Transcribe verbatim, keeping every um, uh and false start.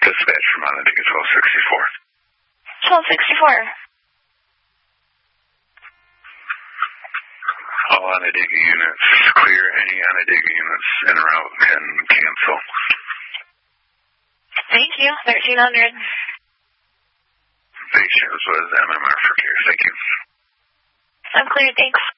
Dispatch from Onondaga twelve sixty-four. twelve sixty-four. All Onondaga units clear. Any Onondaga units en route can cancel. Thank you. thirteen hundred. Patients was M M R for care. Thank you. I'm clear. Thanks.